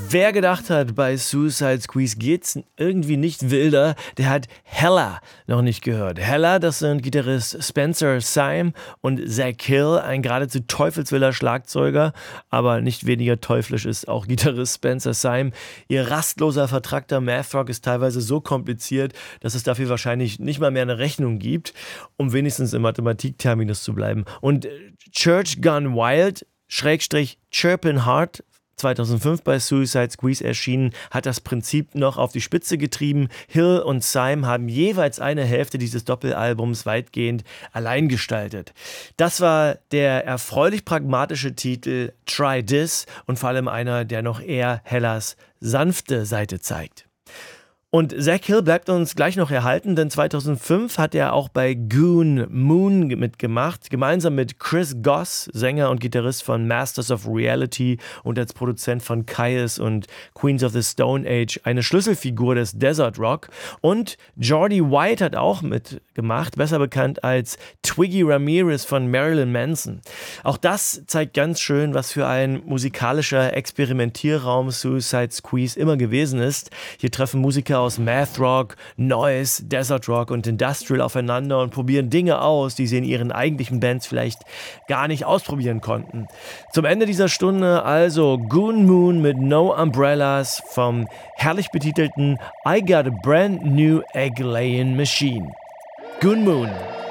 Wer gedacht hat, bei Suicide Squeeze geht's irgendwie nicht wilder, der hat Hella noch nicht gehört. Hella, das sind Gitarrist Spencer Syme und Zach Hill, ein geradezu teufelswilder Schlagzeuger, aber nicht weniger teuflisch ist auch Gitarrist Spencer Syme. Ihr rastloser, vertrackter Math-Rock ist teilweise so kompliziert, dass es dafür wahrscheinlich nicht mal mehr eine Rechnung gibt, um wenigstens im Mathematikterminus zu bleiben. Und Church Gone Wild, Chirpin' Heart, 2005 bei Suicide Squeeze erschienen, hat das Prinzip noch auf die Spitze getrieben. Hill und Syme haben jeweils eine Hälfte dieses Doppelalbums weitgehend allein gestaltet. Das war der erfreulich pragmatische Titel Try This und vor allem einer, der noch eher Hellas sanfte Seite zeigt. Und Zach Hill bleibt uns gleich noch erhalten, denn 2005 hat er auch bei Goon Moon mitgemacht, gemeinsam mit Chris Goss, Sänger und Gitarrist von Masters of Reality und als Produzent von Kyuss und Queens of the Stone Age, eine Schlüsselfigur des Desert Rock. Und Geordie White hat auch mitgemacht, besser bekannt als Twiggy Ramirez von Marilyn Manson. Auch das zeigt ganz schön, was für ein musikalischer Experimentierraum Suicide Squeeze immer gewesen ist. Hier treffen Musiker aus Math Rock, Noise, Desert Rock und Industrial aufeinander und probieren Dinge aus, die sie in ihren eigentlichen Bands vielleicht gar nicht ausprobieren konnten. Zum Ende dieser Stunde also Goon Moon mit No Umbrellas vom herrlich betitelten I Got a Brand New Egg Laying Machine. Goon Moon.